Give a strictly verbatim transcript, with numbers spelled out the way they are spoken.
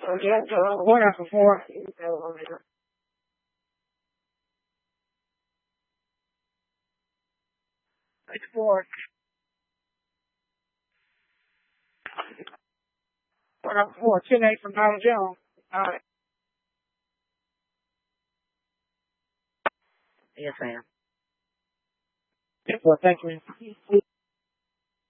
Okay, uh, one after four. It's four. One after four. ten eight from Donald Jones. All right. Yes, ma'am. Well, thank you.